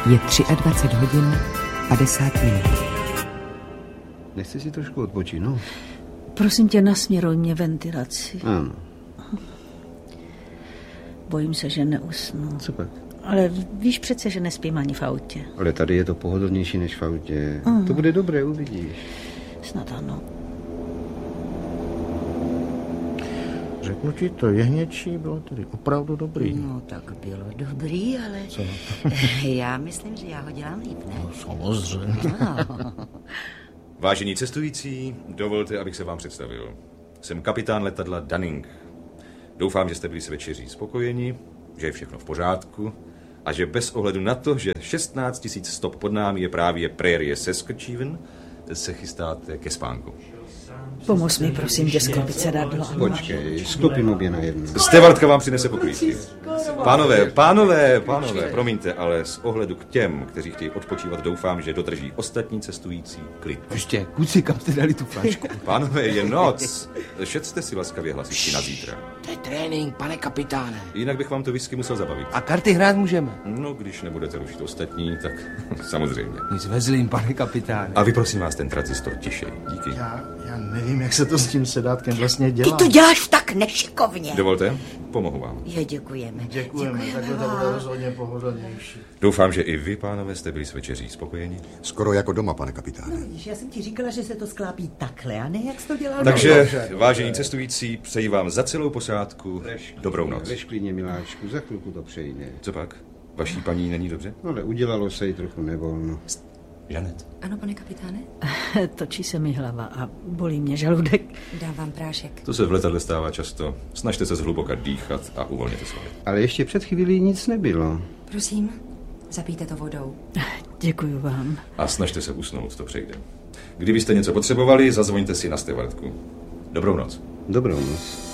Je 23 hodin 50 minut. Nechci si trošku odpočinout? Prosím tě, nasměruj mě ventilaci. Ano. Bojím se, že neusnu. Co pak? Ale víš přece, že nespím ani v autě. Ale tady je to pohodlnější než v autě. To bude dobré, uvidíš. Snad ano. Řeknu ti, to jehněčí bylo tedy opravdu dobrý. No, tak bylo dobrý, ale... Co? Já myslím, že já ho dělám líp, ne? No, samozřejmě. Vážení cestující, dovolte, abych se vám představil. Jsem kapitán letadla Dunning. Doufám, že jste byli s večeří spokojeni, že je všechno v pořádku a že bez ohledu na to, že 16 000 stop pod námi je právě prérie Saskatchewan, se chystáte ke spánku. Pomoz mi, prosím tě, sklopit sedadlo. Počkej, sklopím obě na jednu. Stevardka vám přinese poklízky. Pánové, promiňte, ale z ohledu k těm, kteří chtějí odpočívat, doufám, že dodrží ostatní cestující klid. Ještě, kluci, kam jste dali tu flašku? Pánové, je noc. Šetřte si laskavě hlasivky na zítra. To je trénink, pane kapitáne. Jinak bych vám to whisky musel zabavit. A karty hrát můžeme? No, když nebudete rušit ostatní, tak samozřejmě. Nic vezlím, pane kapitáne. A vy prosím vás ten tranzistor tišej. Díky. Já nevím, jak se to s tím sedátkem vlastně dělá. Ty to děláš tak nešikovně. Dovolte, pomohu vám. Jo, děkujeme. Děkujeme, takhle to bude rozhodně pohodlnější. Doufám, že i vy, pánové, jste byli s večeří spokojeni. Skoro jako doma, pane kapitáne. Já jsem ti říkala, že se to sklápí takhle, a ne jak jsi to dělal. Takže, vážení cestující, přeji vám za celou posádku dobrou noc. Lež klidně, miláčku, za chvilku to přejde. Co pak? Vaší paní není dobře? No, ale udělalo se jí trochu nevolno. Žanet. Ano, pane kapitáne? Točí se mi hlava a bolí mě žaludek. Dám vám prášek. To se v letadle stává často. Snažte se zhluboka dýchat a uvolněte se. Ale ještě před chvílí nic nebylo. Prosím, zapijte to vodou. Děkuju vám. A snažte se usnout, to přejde. Kdybyste něco potřebovali, zazvoňte si na stevardku. Dobrou noc. Dobrou noc.